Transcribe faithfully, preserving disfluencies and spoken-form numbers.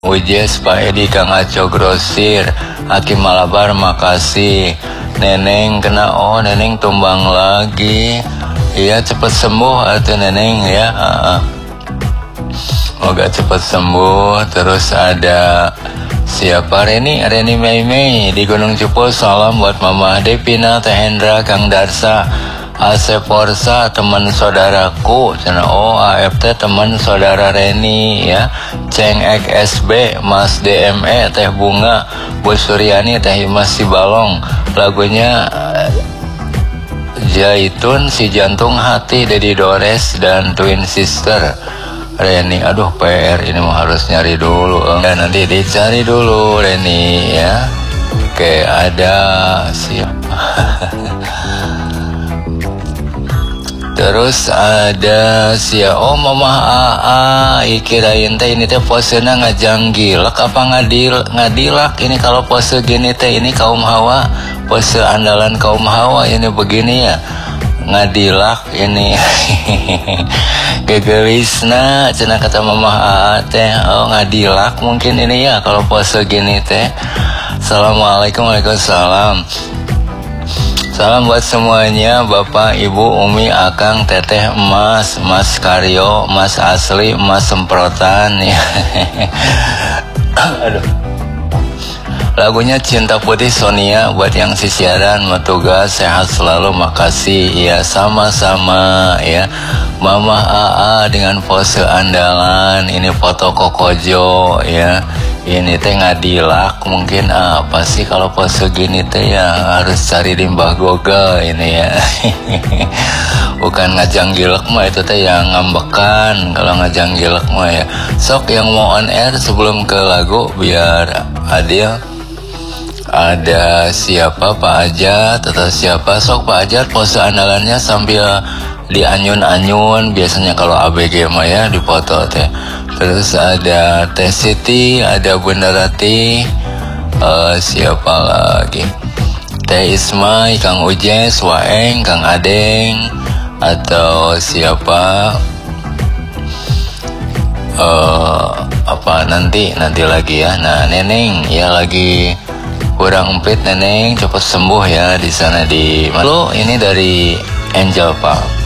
Ujes Pak Edi Kang Aco Grosir Hakim Malabar makasih. Neneng kena oh Neneng tumbang lagi. Iya cepet sembuh atau Neneng ya. Semoga cepet sembuh. Terus ada siapa Reni Reni Mei Mei di Gunung Cupu. Salam buat Mama Devina Teh Hendra Kang Darsa Asep Forsa teman saudaraku. Oh A F T teman saudara Reni ya. Ceng Ek S B Mas D M E Teh Bunga Bu Suryani Teh Mas Si Balong. Lagunya Jaitun Si Jantung Hati Dedi Dores dan Twin Sister Reni. Aduh P R ini mau harus nyari dulu dan nanti dicari dulu Reni ya. Oke ada siapa terus ada sia oh Mama Aa ikirain teh ini teh posenya ngajanggilak apa ngadil ngadilak ini. Kalau pose gini teh ini kaum hawa, pose andalan kaum hawa ini begini ya, ngadilak ini. Gegelisna cenah kata Mama Aa teh oh ngadilak mungkin ini ya kalau pose gini teh. Assalamualaikum. Waalaikumsalam. Salam buat semuanya, Bapak, Ibu, Umi, Akang, Teteh, Emas, Mas Karyo, Mas Asli, Mas Semprotan ya. Aduh. Lagunya Cinta Putih Sonia buat yang sisiaran, Matugas, sehat selalu, makasih ya. Sama-sama ya. Mama Aa dengan pose andalan, ini foto Kokojo ya. Ini teh ngadilak mungkin apa sih kalau pose gini teh ya, harus cari di Mbah Google ini ya. Bukan ngajanggilek mah itu teh yang ngambekan. Kalau ngajanggilek mah ya sok yang mau on air sebelum ke lagu biar adil. Ada siapa Pak Ajat atau siapa sok Pak Ajat pose andalannya sambil dianyun-anyun biasanya kalau A B G mah ya di foto teh. Terus ada Teh Siti, ada Bunda Rati, uh, siapa lagi? Teh Ismai, Kang Ujes, Waeng, Kang Adeng, atau siapa? Uh, apa nanti nanti lagi ya. Nah Neneng ya lagi kurang empit Neneng, cepat sembuh ya di sana di. Lalu ini dari Angel Pak.